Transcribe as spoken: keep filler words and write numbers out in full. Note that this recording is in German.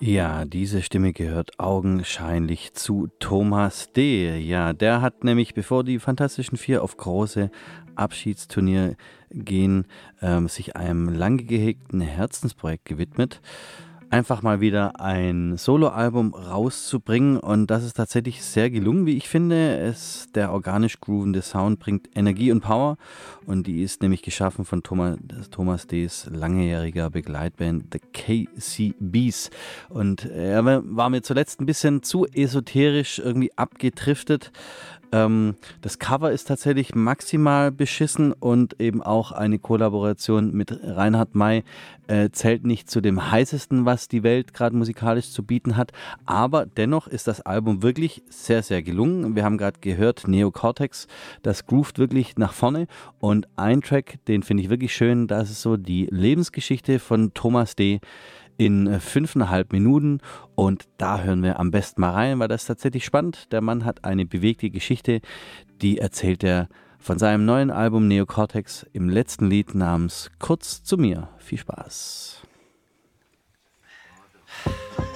Ja, diese Stimme gehört augenscheinlich zu Thomas D. Ja, der hat nämlich, bevor die Fantastischen Vier auf große Abschiedsturnier gehen, ähm, sich einem lang gehegten Herzensprojekt gewidmet, einfach mal wieder ein Soloalbum rauszubringen, und das ist tatsächlich sehr gelungen, wie ich finde. Es, der organisch groovende Sound bringt Energie und Power, und die ist nämlich geschaffen von Thomas, Thomas D.'s langjähriger Begleitband The K C Bs, und er war mir zuletzt ein bisschen zu esoterisch irgendwie abgedriftet. Ähm, das Cover ist tatsächlich maximal beschissen, und eben auch eine Kollaboration mit Reinhard May äh, zählt nicht zu dem heißesten, was die Welt gerade musikalisch zu bieten hat. Aber dennoch ist das Album wirklich sehr, sehr gelungen. Wir haben gerade gehört, Neocortex, das groovt wirklich nach vorne. Und ein Track, den finde ich wirklich schön, das ist so die Lebensgeschichte von Thomas D. in äh, fünfeinhalb Minuten, und da hören wir am besten mal rein, weil das ist tatsächlich spannend. Der Mann hat eine bewegte Geschichte, die erzählt er von seinem neuen Album Neocortex im letzten Lied namens Kurz zu mir. Viel Spaß.